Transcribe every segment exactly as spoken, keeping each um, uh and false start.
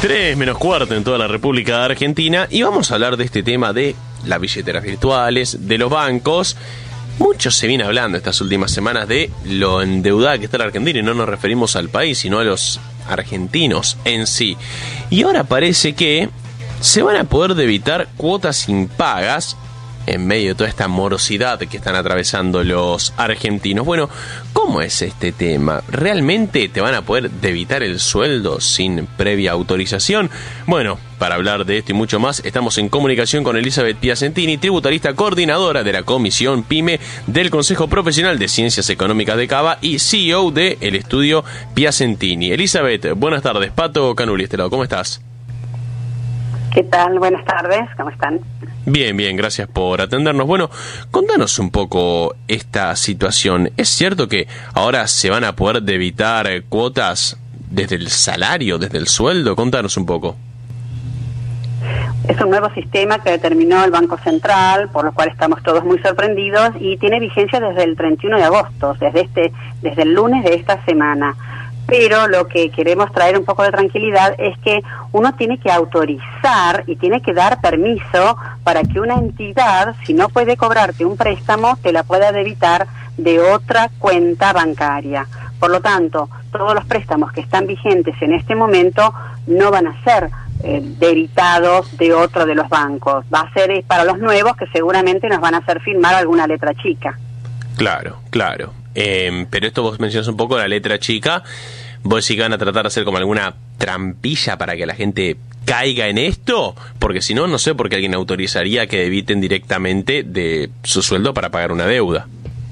Tres menos cuarto en toda la República de Argentina y vamos a hablar de este tema de las billeteras virtuales, de los bancos. Mucho se viene hablando estas últimas semanas de lo endeudada que está la Argentina y no nos referimos al país, sino a los argentinos en sí. Y ahora parece que se van a poder debitar cuotas impagas en medio de toda esta morosidad que están atravesando los argentinos. Bueno, ¿cómo es este tema? ¿Realmente te van a poder debitar el sueldo sin previa autorización? Bueno, para hablar de esto y mucho más, estamos en comunicación con Elizabeth Piacentini, tributarista coordinadora de la Comisión PYME del Consejo Profesional de Ciencias Económicas de Cava y C E O del estudio Piacentini. Elizabeth, buenas tardes. Pato Canuli, este lado, ¿cómo estás? ¿Qué tal? Buenas tardes, ¿cómo están? Bien, bien, gracias por atendernos. Bueno, contanos un poco esta situación. ¿Es cierto que ahora se van a poder debitar cuotas desde el salario, desde el sueldo? Contanos un poco. Es un nuevo sistema que determinó el Banco Central, por lo cual estamos todos muy sorprendidos, y tiene vigencia desde el treinta y uno de agosto, desde este, desde el lunes de esta semana. Pero lo que queremos traer un poco de tranquilidad es que uno tiene que autorizar y tiene que dar permiso para que una entidad, si no puede cobrarte un préstamo, te la pueda debitar de otra cuenta bancaria. Por lo tanto, todos los préstamos que están vigentes en este momento no van a ser eh, debitados de otro de los bancos. Va a ser eh, para los nuevos, que seguramente nos van a hacer firmar alguna letra chica. Claro, claro. Eh, pero esto vos mencionas un poco la letra chica. ¿Vos sí que van a tratar de hacer como alguna trampilla para que la gente caiga en esto? Porque si no, no sé por qué alguien autorizaría que debiten directamente de su sueldo para pagar una deuda.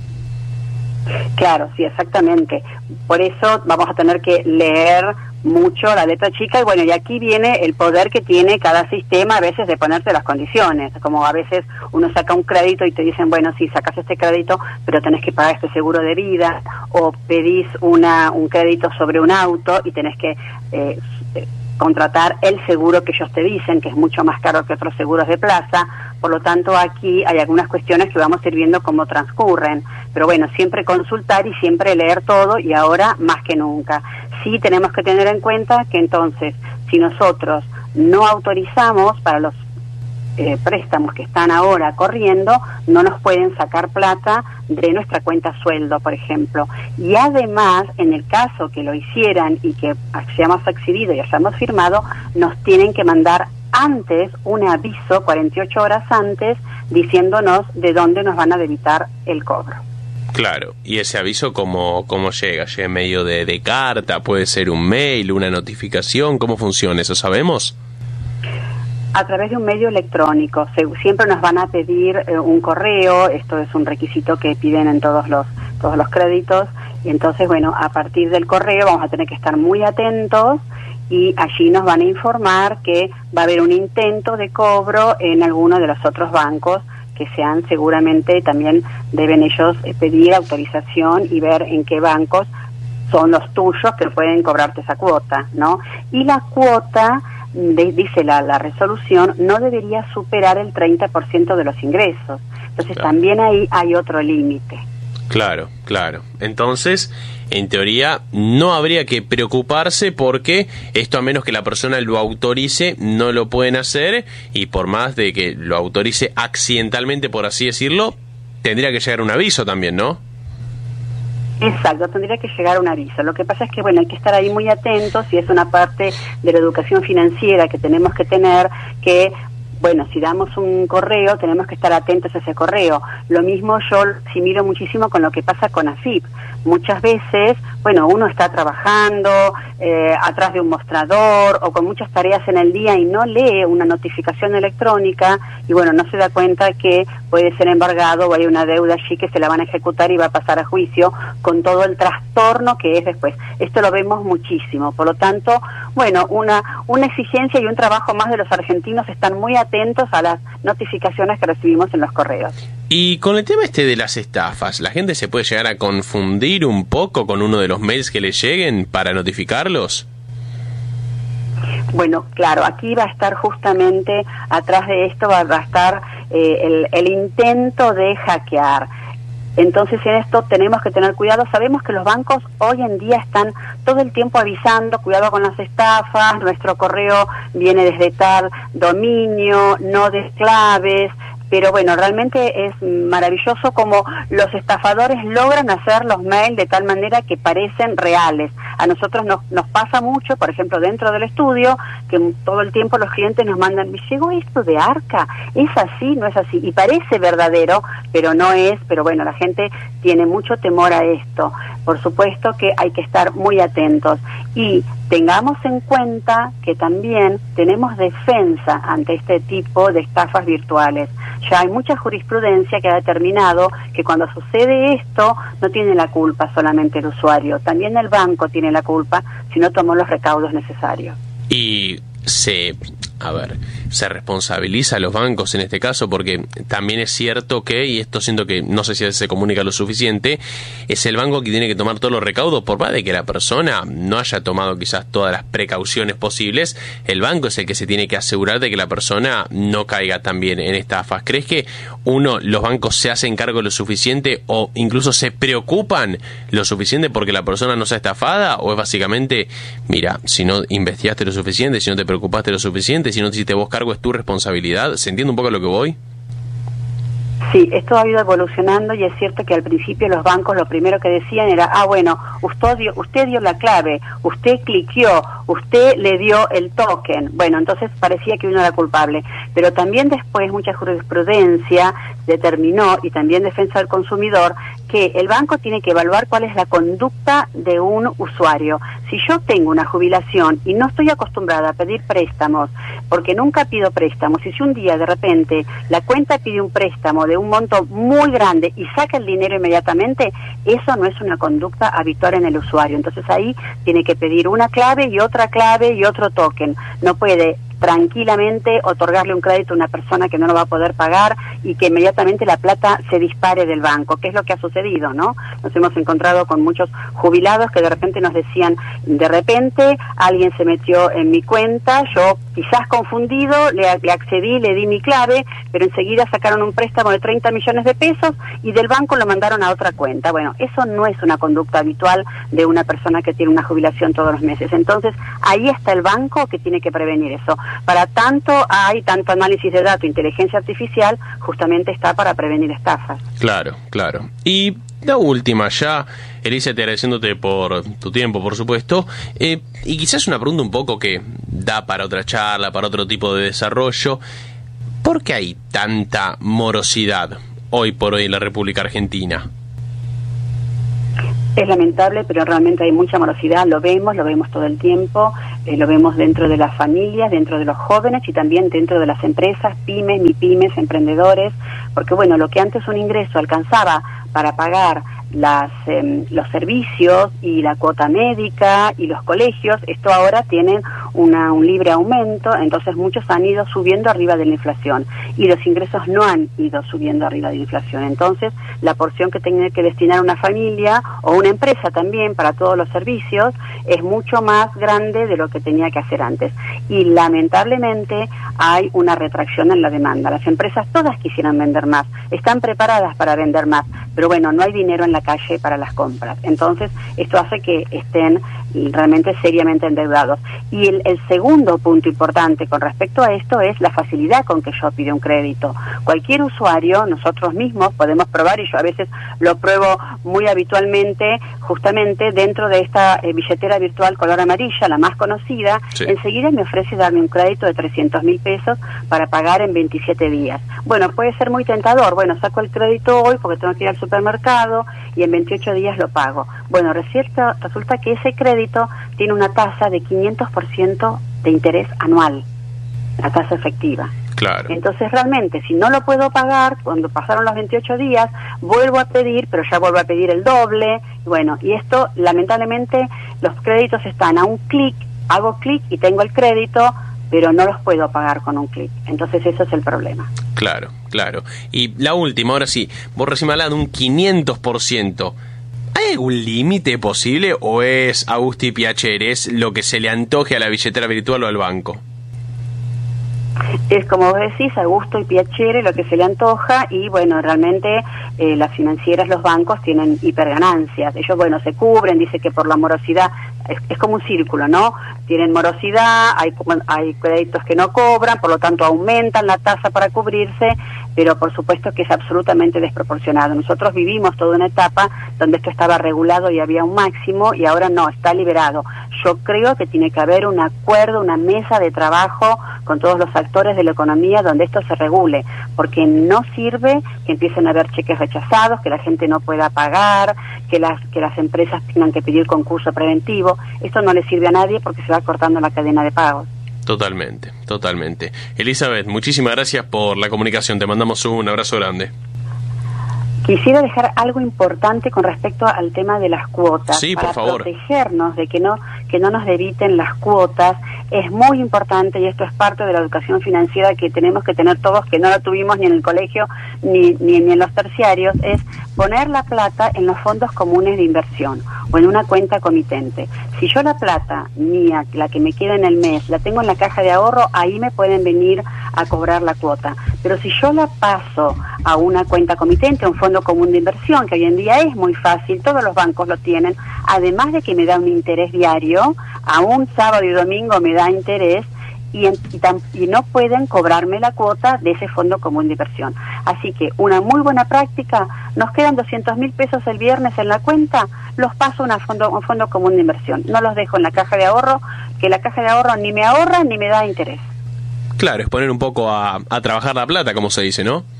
Claro, sí, exactamente. Por eso vamos a tener que leer mucho la letra chica y bueno, y aquí viene el poder que tiene cada sistema a veces de ponerse las condiciones, como a veces uno saca un crédito y te dicen, bueno, sí, sacas este crédito, pero tenés que pagar este seguro de vida, o pedís una un crédito sobre un auto y tenés que eh, contratar el seguro que ellos te dicen, que es mucho más caro que otros seguros de plaza. Por lo tanto, aquí hay algunas cuestiones que vamos a ir viendo cómo transcurren. Pero bueno, siempre consultar y siempre leer todo, y ahora más que nunca. Sí tenemos que tener en cuenta que entonces, si nosotros no autorizamos para los eh, préstamos que están ahora corriendo, no nos pueden sacar plata de nuestra cuenta sueldo, por ejemplo. Y además, en el caso que lo hicieran y que hayamos accedido y hayamos firmado, nos tienen que mandar antes un aviso, cuarenta y ocho horas antes, diciéndonos de dónde nos van a debitar el cobro. Claro, y ese aviso, ¿cómo, cómo llega? ¿Llega en medio de, de carta? ¿Puede ser un mail, una notificación? ¿Cómo funciona eso? ¿Sabemos? A través de un medio electrónico. Se, siempre nos van a pedir eh, un correo. Esto es un requisito que piden en todos los, todos los créditos. Y entonces, bueno, a partir del correo vamos a tener que estar muy atentos, y allí nos van a informar que va a haber un intento de cobro en alguno de los otros bancos, que sean seguramente, también deben ellos pedir autorización y ver en qué bancos son los tuyos que pueden cobrarte esa cuota, ¿no? Y la cuota, de, dice la, la resolución, no debería superar el treinta por ciento de los ingresos. Entonces, claro, también ahí hay otro límite. Claro, claro. Entonces, en teoría, no habría que preocuparse porque esto, a menos que la persona lo autorice, no lo pueden hacer, y por más de que lo autorice accidentalmente, por así decirlo, tendría que llegar un aviso también, ¿no? Exacto, tendría que llegar un aviso. Lo que pasa es que, bueno, hay que estar ahí muy atentos, y es una parte de la educación financiera que tenemos que tener, que bueno, si damos un correo, tenemos que estar atentos a ese correo. Lo mismo yo sí miro muchísimo con lo que pasa con A F I P. Muchas veces, bueno, uno está trabajando eh, atrás de un mostrador o con muchas tareas en el día y no lee una notificación electrónica, y bueno, no se da cuenta que puede ser embargado o hay una deuda allí que se la van a ejecutar y va a pasar a juicio, con todo el trastorno que es después. Esto lo vemos muchísimo. Por lo tanto, bueno, una, una exigencia y un trabajo más de los argentinos, están muy atentos a las notificaciones que recibimos en los correos. Y con el tema este de las estafas, ¿la gente se puede llegar a confundir un poco con uno de los mails que le lleguen para notificarlos? Bueno, claro, aquí va a estar justamente atrás de esto, va a estar eh, el, el intento de hackear. Entonces en esto tenemos que tener cuidado. Sabemos que los bancos hoy en día están todo el tiempo avisando, cuidado con las estafas, nuestro correo viene desde tal dominio, no des claves. Pero bueno, realmente es maravilloso como los estafadores logran hacer los mails de tal manera que parecen reales. A nosotros nos, nos pasa mucho, por ejemplo, dentro del estudio, que todo el tiempo los clientes nos mandan, ¿me llegó esto de Arca? ¿Es así? ¿No es así? Y parece verdadero, pero no es. Pero bueno, la gente tiene mucho temor a esto. Por supuesto que hay que estar muy atentos. Y tengamos en cuenta que también tenemos defensa ante este tipo de estafas virtuales. Ya hay mucha jurisprudencia que ha determinado que cuando sucede esto no tiene la culpa solamente el usuario, también el banco tiene la culpa si no tomó los recaudos necesarios. Y se, a ver, se responsabiliza a los bancos en este caso, porque también es cierto que, y esto siento que no sé si se comunica lo suficiente, es el banco que tiene que tomar todos los recaudos por más de que la persona no haya tomado quizás todas las precauciones posibles. El banco es el que se tiene que asegurar de que la persona no caiga también en estafas. ¿Crees que uno, los bancos se hacen cargo lo suficiente o incluso se preocupan lo suficiente porque la persona no sea estafada? ¿O es básicamente, mira, si no investigaste lo suficiente, si no te preocupaste lo suficiente, si no te hiciste vos cargo, es tu responsabilidad? ¿Se entiende un poco a lo que voy? Sí, esto ha ido evolucionando y es cierto que al principio los bancos lo primero que decían era, ah, bueno, usted dio, usted dio la clave, usted cliqueó, usted le dio el token. Bueno, entonces parecía que uno era culpable. Pero también después mucha jurisprudencia determinó, y también defensa del consumidor, que el banco tiene que evaluar cuál es la conducta de un usuario. Si yo tengo una jubilación y no estoy acostumbrada a pedir préstamos, porque nunca pido préstamos, y si un día de repente la cuenta pide un préstamo de un monto muy grande y saca el dinero inmediatamente, eso no es una conducta habitual en el usuario. Entonces ahí tiene que pedir una clave y otra clave y otro token. No puede tranquilamente otorgarle un crédito a una persona que no lo va a poder pagar y que inmediatamente la plata se dispare del banco, que es lo que ha sucedido, ¿no? Nos hemos encontrado con muchos jubilados que de repente nos decían, de repente alguien se metió en mi cuenta, yo quizás confundido, le, le accedí, le di mi clave, pero enseguida sacaron un préstamo de treinta millones de pesos y del banco lo mandaron a otra cuenta. Bueno, eso no es una conducta habitual de una persona que tiene una jubilación todos los meses. Entonces, ahí está el banco que tiene que prevenir eso. Para tanto hay tanto análisis de datos, inteligencia artificial, justamente está para prevenir estafas. Claro, claro. Y la última ya, Elisa, te agradeciéndote por tu tiempo, por supuesto, eh, y quizás una pregunta un poco que da para otra charla, para otro tipo de desarrollo. ¿Por qué hay tanta morosidad hoy por hoy en la República Argentina? Es lamentable, pero realmente hay mucha morosidad, lo vemos, lo vemos todo el tiempo, eh, lo vemos dentro de las familias, dentro de los jóvenes y también dentro de las empresas, pymes, mipymes, emprendedores, porque bueno, lo que antes un ingreso alcanzaba para pagar las eh, los servicios y la cuota médica y los colegios, esto ahora tienen una, un libre aumento, entonces muchos han ido subiendo arriba de la inflación y los ingresos no han ido subiendo arriba de la inflación. Entonces la porción que tiene que destinar una familia o una empresa también para todos los servicios es mucho más grande de lo que tenía que hacer antes y lamentablemente hay una retracción en la demanda. Las empresas todas quisieran vender más, están preparadas para vender más, pero bueno, no hay dinero en la calle para las compras. Entonces, esto hace que estén realmente seriamente endeudados. Y el, el segundo punto importante con respecto a esto es la facilidad con que yo pido un crédito. Cualquier usuario, nosotros mismos podemos probar, y yo a veces lo pruebo muy habitualmente, justamente dentro de esta eh, billetera virtual color amarilla, la más conocida, sí. Enseguida me ofrece darme un crédito de trescientos mil pesos para pagar en veintisiete días. Bueno, puede ser muy tentador. Bueno, saco el crédito hoy porque tengo que ir al supermercado y en veintiocho días lo pago. Bueno, resulta, resulta que ese crédito tiene una tasa de quinientos por ciento de interés anual, la tasa efectiva. Claro. Entonces realmente, si no lo puedo pagar, cuando pasaron los veintiocho días, vuelvo a pedir, pero ya vuelvo a pedir el doble. Bueno, y esto, lamentablemente, los créditos están a un clic, hago clic y tengo el crédito, pero no los puedo pagar con un clic. Entonces eso es el problema. Claro, claro. Y la última, ahora sí, vos recién hablando de un quinientos por ciento. ¿Hay algún límite posible o es Agusti Piacheres lo que se le antoje a la billetera virtual o al banco? Es como vos decís, a gusto y piacere lo que se le antoja y bueno, realmente eh, las financieras, los bancos tienen hiperganancias. Ellos, bueno, se cubren, dice que por la morosidad, es, es como un círculo, ¿no? Tienen morosidad, hay, hay créditos que no cobran, por lo tanto aumentan la tasa para cubrirse, pero por supuesto que es absolutamente desproporcionado. Nosotros vivimos toda una etapa donde esto estaba regulado y había un máximo y ahora no, está liberado. Yo creo que tiene que haber un acuerdo, una mesa de trabajo con todos los actores de la economía donde esto se regule, porque no sirve que empiecen a haber cheques rechazados, que la gente no pueda pagar, que las que las empresas tengan que pedir concurso preventivo. Esto no le sirve a nadie porque se va cortando la cadena de pagos. Totalmente, totalmente. Elizabeth, muchísimas gracias por la comunicación. Te mandamos un abrazo grande. Quisiera dejar algo importante con respecto al tema de las cuotas. Sí, por para favor. protegernos de que no que no nos debiten las cuotas. Es muy importante, y esto es parte de la educación financiera que tenemos que tener todos, que no la tuvimos ni en el colegio ni, ni, ni en los terciarios, es poner la plata en los fondos comunes de inversión o en una cuenta comitente. Si yo la plata mía, la que me queda en el mes, la tengo en la caja de ahorro, ahí me pueden venir a cobrar la cuota. Pero si yo la paso a una cuenta comitente, a un fondo común de inversión, que hoy en día es muy fácil, todos los bancos lo tienen, además de que me da un interés diario, a un sábado y domingo me da interés, y, en, y, tan, y no pueden cobrarme la cuota de ese fondo común de inversión. Así que una muy buena práctica, nos quedan doscientos mil pesos el viernes en la cuenta, los paso a una fondo, un fondo común de inversión, no los dejo en la caja de ahorro, que la caja de ahorro ni me ahorra ni me da interés. Claro, es poner un poco a, a trabajar la plata, como se dice, ¿no?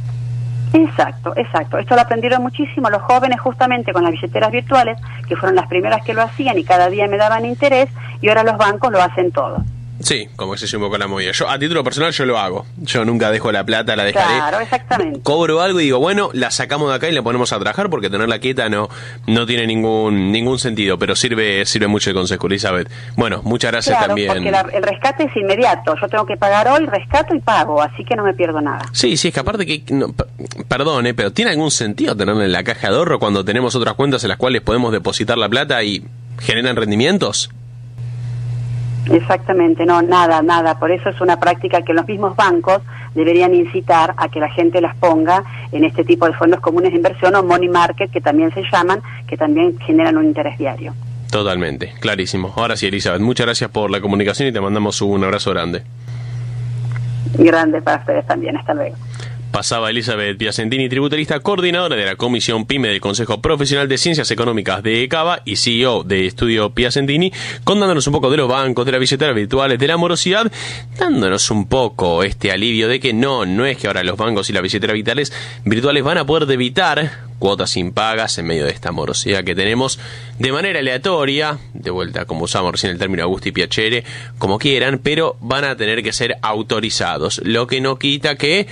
Exacto, exacto. Esto lo aprendieron muchísimo los jóvenes justamente con las billeteras virtuales, que fueron las primeras que lo hacían y cada día me daban interés, y ahora los bancos lo hacen todo. Sí, como que se hizo un poco la movida. Yo, a título personal, yo lo hago. Yo nunca dejo la plata, la dejaré. Claro, exactamente. Cobro algo y digo, bueno, la sacamos de acá y la ponemos a trabajar porque tenerla quieta no no tiene ningún ningún sentido, pero sirve sirve mucho el consejo, Elizabeth. Bueno, muchas gracias claro, también. Porque la, el rescate es inmediato. Yo tengo que pagar hoy, rescato y pago, así que no me pierdo nada. Sí, sí, es que aparte que, no, p- perdón, eh, pero ¿tiene algún sentido tenerla en la caja de ahorro cuando tenemos otras cuentas en las cuales podemos depositar la plata y generan rendimientos? Exactamente, no, nada, nada. Por eso es una práctica que los mismos bancos deberían incitar a que la gente las ponga en este tipo de fondos comunes de inversión o money market, que también se llaman, que también generan un interés diario. Totalmente, clarísimo. Ahora sí, Elizabeth, muchas gracias por la comunicación y te mandamos un abrazo grande. Grande para ustedes también. Hasta luego. Pasaba Elizabeth Piacentini, tributarista, coordinadora de la Comisión PYME del Consejo Profesional de Ciencias Económicas de ECABA y C E O de Estudio Piacentini, contándonos un poco de los bancos, de las billeteras virtuales, de la morosidad, dándonos un poco este alivio de que no, no es que ahora los bancos y las billeteras virtuales, virtuales van a poder debitar cuotas impagas en medio de esta morosidad que tenemos de manera aleatoria, de vuelta como usamos recién el término Augusti Piacere, como quieran, pero van a tener que ser autorizados, lo que no quita que